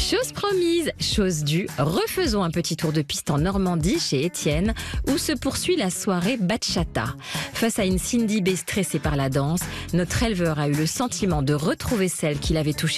Chose promise, chose due, refaisons un petit tour de piste en Normandie chez Étienne où se poursuit la soirée bachata. Face à une Cindy B stressée par la danse, notre éleveur a eu le sentiment de retrouver celle qu'il avait touchée